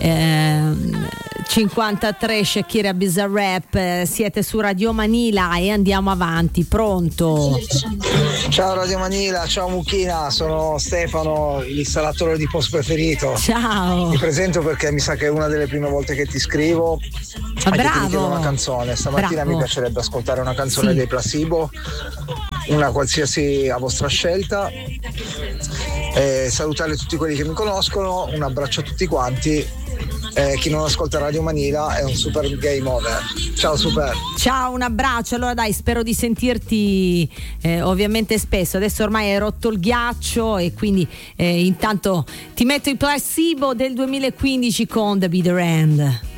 53 Shakira Bizarrap, siete su Radio Manila e andiamo avanti. Pronto? Ciao Radio Manila, ciao Mucchina, sono Stefano, l'installatore di post preferito. Ciao. Mi presento perché mi sa che è una delle prime volte che ti scrivo. Ma e bravo. ti chiedo una canzone. Stamattina Bravo. mi piacerebbe ascoltare una canzone dei Placebo, una qualsiasi a vostra scelta. Salutare tutti quelli che mi conoscono, un abbraccio a tutti quanti. Chi non ascolta Radio Manila è un super game over. Ciao super. Ciao, un abbraccio. Allora dai, spero di sentirti ovviamente spesso. Adesso ormai hai rotto il ghiaccio e quindi intanto ti metto i Placebo del 2015 con The Bitter End.